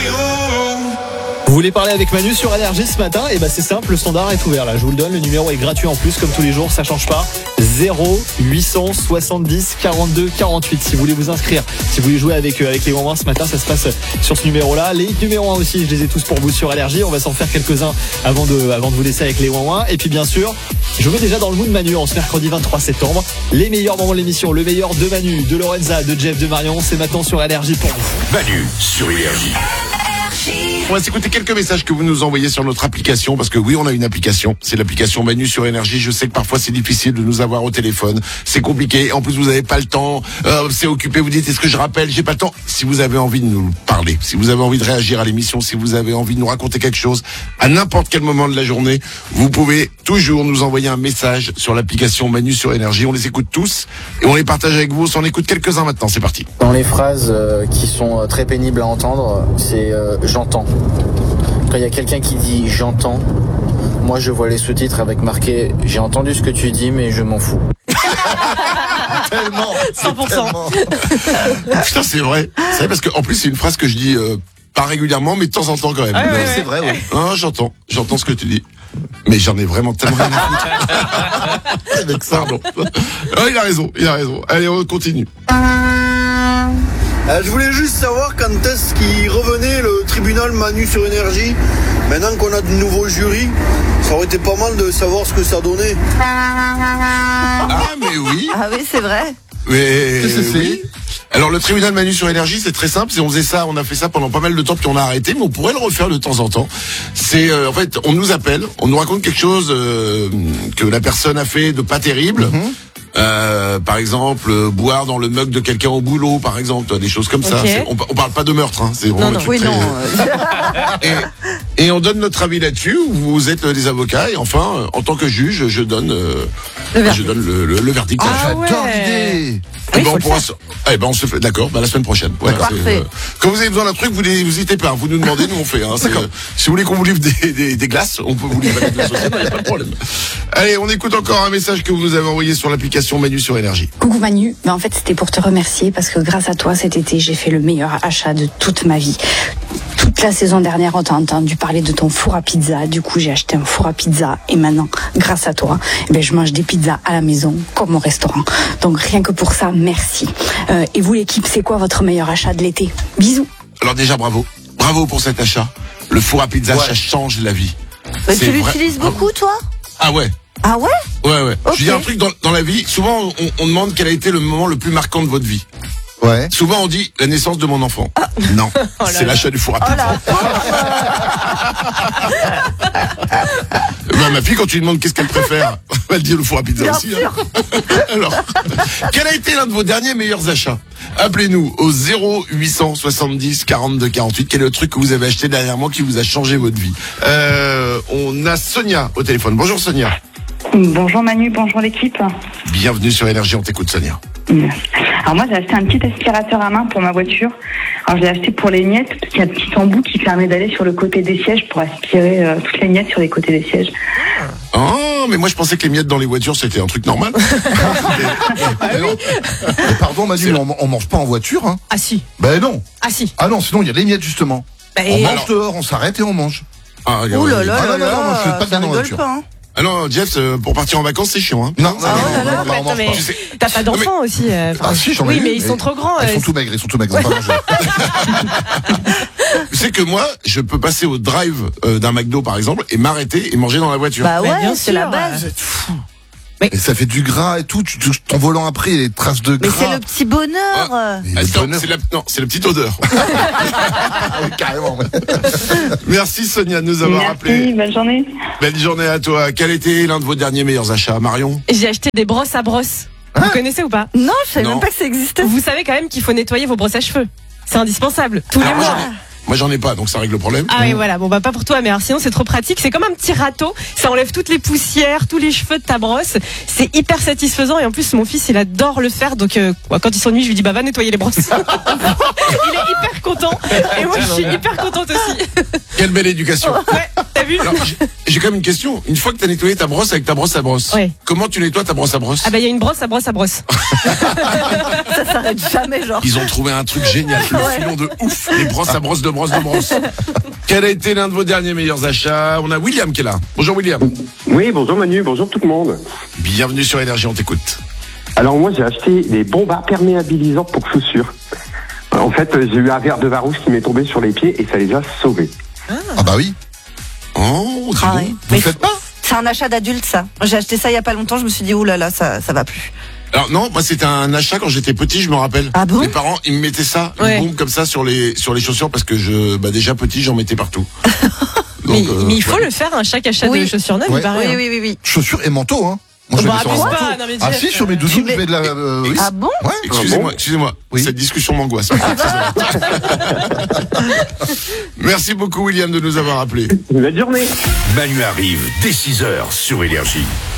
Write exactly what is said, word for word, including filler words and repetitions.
Vous voulez parler avec Manu sur Énergie ce matin? Et bah c'est simple, le standard est ouvert là, je vous le donne, le numéro est gratuit en plus comme tous les jours, ça change pas. zéro huit cent soixante-dix quarante-deux quarante-huit si vous voulez vous inscrire, si vous voulez jouer avec, euh, avec les ouin-ouin ce matin, ça se passe sur ce numéro là. Les numéros un aussi, je les ai tous pour vous sur Énergie, on va s'en faire quelques-uns avant de, avant de vous laisser avec les ouin-ouin. Et puis bien sûr, je veux déjà dans le mood Manu en ce mercredi vingt-trois septembre, les meilleurs moments de l'émission, le meilleur de Manu, de Lorenza, de Jeff, de Marion, c'est maintenant sur Énergie pour vous. Manu sur Énergie. On va s'écouter quelques messages que vous nous envoyez sur notre application, parce que oui, on a une application, c'est l'application Manu sur Énergie. Je sais que parfois c'est difficile de nous avoir au téléphone, c'est compliqué, en plus vous n'avez pas le temps, euh, c'est occupé, vous dites est-ce que je rappelle, j'ai pas le temps. Si vous avez envie de nous parler, si vous avez envie de réagir à l'émission, si vous avez envie de nous raconter quelque chose, à n'importe quel moment de la journée, vous pouvez toujours nous envoyer un message sur l'application Manu sur Énergie. On les écoute tous et on les partage avec vous. On s'en écoute quelques-uns maintenant, c'est parti. Dans les phrases euh, qui sont euh, très pénibles à entendre, c'est euh, j'entends. Quand il y a quelqu'un qui dit j'entends, moi je vois les sous-titres avec marqué j'ai entendu ce que tu dis mais je m'en fous. Tellement, cent pour cent. tellement. Putain, c'est vrai. C'est vrai parce qu'en plus c'est une phrase que je dis euh, pas régulièrement mais de temps en temps quand même. Ah, ouais, ouais, c'est ouais. vrai, oui. Non, j'entends, j'entends ce que tu dis. Mais j'en ai vraiment tellement rien à foutre. Avec ça, bon. Oh, il a raison, il a raison. Allez, on continue. Euh, je voulais juste savoir quand est-ce qu'il revenait le tribunal Manu sur Énergie. Maintenant qu'on a de nouveaux jurys, ça aurait été pas mal de savoir ce que ça donnait. Ah, mais oui. Ah oui, c'est vrai. Mais Qu'est-ce que c'est ? oui. Alors le tribunal Manu sur Énergie, c'est très simple. On faisait ça, on a fait ça pendant pas mal de temps, puis on a arrêté, mais on pourrait le refaire de temps en temps. C'est euh, en fait, on nous appelle, on nous raconte quelque chose euh, que la personne a fait de pas terrible. Mm-hmm. Euh, par exemple, euh, boire dans le mug de quelqu'un au boulot, par exemple, des choses comme ça. Ok. C'est- On, on parle pas de meurtre, hein. C'est Non, vraiment non, un truc oui, très- non. Et, et on donne notre avis là-dessus. Vous êtes des avocats et enfin, euh, en tant que juge, je donne, euh, Le verdict. je donne le, le, le verdict. Ah, J'adore ouais. l'idée. Eh Oui, ben, faut on le pourra faire. se... Eh ben, on se fait, d'accord, bah, la semaine prochaine. Voilà, Parfait. c'est, euh, Quand vous avez besoin d'un truc, vous n'hésitez pas, vous nous demandez, nous on fait, hein. C'est, euh, si vous voulez qu'on vous livre des, des, des glaces, on peut vous livrer de la société, il n'y a pas de problème. Allez, on écoute encore un message que vous nous avez envoyé sur l'application Manu sur Énergie. Coucou Manu, ben en fait c'était pour te remercier parce que grâce à toi cet été j'ai fait le meilleur achat de toute ma vie. Toute la saison dernière on t'a entendu parler de ton four à pizza, du coup j'ai acheté un four à pizza et maintenant grâce à toi eh ben, je mange des pizzas à la maison comme au restaurant. Donc rien que pour ça merci. Euh, et vous l'équipe c'est quoi votre meilleur achat de l'été? Bisous. Alors déjà, bravo. Bravo pour cet achat. Le four à pizza, Ouais. ça change la vie. Mais C'est tu vrai. l'utilises beaucoup, toi? Ah ouais. Ah ouais? Ouais, ouais. Ok. Je dis un truc dans, dans la vie. Souvent, on, on demande quel a été le moment le plus marquant de votre vie. Ouais. Souvent, on dit la naissance de mon enfant. Non, Oh là c'est là. l'achat du four à Oh pizza. là. Ben, ma fille, quand tu lui demandes qu'est-ce qu'elle préfère, elle dit le four à pizza Bien aussi. sûr. Hein. Alors, quel a été l'un de vos derniers meilleurs achats? Appelez-nous au zéro huit cent soixante-dix quarante-deux quarante-huit. Quel est le truc que vous avez acheté dernièrement qui vous a changé votre vie? euh, On a Sonia au téléphone. Bonjour Sonia. Bonjour Manu, bonjour l'équipe. Bienvenue sur Énergie, on t'écoute Sonia. Alors moi j'ai acheté un petit aspirateur à main pour ma voiture. Alors je l'ai acheté pour les miettes parce qu'il y a un petit embout qui permet d'aller sur le côté des sièges pour aspirer euh, toutes les miettes sur les côtés des sièges. Oh, mais moi je pensais que les miettes dans les voitures c'était un truc normal. Mais non. Mais pardon Manu, mais on, on mange pas en voiture, hein. Ah si. Ben non. Ah si. Ah non, sinon il y a des miettes justement. Bah, On et- mange alors- dehors, on s'arrête et on mange. Ah, Oh là là Ah, là non, non, non, moi, je fais là, pas de ça bien en rigole voiture. pas, hein. Ah non, Jeff, euh, pour partir en vacances c'est chiant. Hein. Non, Ah, oh là là, non, mais non, on attends, mange mais pas. Tu sais- t'as pas d'enfants aussi. euh, enfin, Ah si, j'en ai Oui, eu, mais ils sont trop grands. Ils euh, sont tout maigres, ils sont tout maigres, ils ont pas mangé. Tu sais que moi, je peux passer au drive euh, d'un McDo par exemple et m'arrêter et manger dans la voiture. Bah Mais ouais, bien c'est sûr. la base. Et ça fait du gras et tout, tu touches ton volant après, il y a des traces de Mais gras. c'est le petit bonheur. euh. Et Ah, le c'est- bonheur. c'est la, non, c'est la petite odeur. Ah oui, carrément. ouais. Merci Sonia de nous avoir Merci, appelé. bonne journée. Belle journée à toi. Quel était l'un de vos derniers meilleurs achats, Marion? J'ai acheté des brosses à brosse. Vous connaissez ou pas? Non, je savais Non. même pas que ça existait. Vous savez quand même qu'il faut nettoyer vos brosses à cheveux. C'est indispensable. Tous les Alors, moi, mois. j'en ai- Moi j'en ai pas, donc ça règle le problème. Ah oui, voilà. Bon, bah, pas pour toi, mais alors, sinon, c'est trop pratique. C'est comme un petit râteau. Ça enlève toutes les poussières, tous les cheveux de ta brosse. C'est hyper satisfaisant. Et en plus, mon fils, il adore le faire. Donc, euh, quand il s'ennuie, je lui dis, bah, va nettoyer les brosses. Il est hyper content. Et moi, je suis hyper contente aussi. Quelle belle éducation. Ouais, t'as vu? Alors, j'ai- j'ai quand même une question. Une fois que t'as nettoyé ta brosse avec ta brosse à brosse, Ouais. comment tu nettoies ta brosse à brosse? Ah bah il y a une brosse à brosse à brosse. Ça s'arrête jamais, genre. Ils ont trouvé un truc génial, le filon de ouf, les brosses à brosse de brosse de brosse. Quel a été l'un de vos derniers meilleurs achats? On a William qui est là. Bonjour William. Oui, bonjour Manu, bonjour tout le monde. Bienvenue sur Énergie, on t'écoute. Alors moi j'ai acheté des bombes imperméabilisantes pour chaussures. En fait j'ai eu un verre de Varousse qui m'est tombé sur les pieds et ça les a sauvés. Ah bah oui. Oh, dis Ah donc. ouais. Vous Mais le faites pas? C'est un achat d'adulte, ça. J'ai acheté ça il y a pas longtemps, je me suis dit, ouh là là, ça, ça va plus. Alors non, moi c'était un achat quand j'étais petit, je me rappelle. Ah bon? Mes parents, ils me mettaient ça, Ouais. une bombe comme ça sur les sur les chaussures parce que je, bah déjà petit, j'en mettais partout. Mais, Donc, euh, mais il faut ouais. le faire à chaque achat Oui. de chaussures neuves, Ouais. il paraît. Oui, oui, oui, oui. Chaussures et manteaux, hein. Moi, je Bah, mets ça en abuse manteau. pas, non, mais Ah Jeff, si, sur mes euh, doudous, tu je mets de la... euh, oui. Ah bon? Ouais. Excusez-moi, bon excusez-moi. Oui. Cette discussion m'angoisse. Merci beaucoup William de nous avoir appelés. Bonne journée. Manu arrive dès six heures sur Énergie.